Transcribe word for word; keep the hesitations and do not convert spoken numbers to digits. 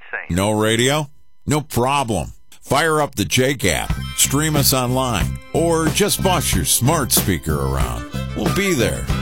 insane. No radio? No problem. Fire up the Jake app, stream us online, or just boss your smart speaker around. We'll be there.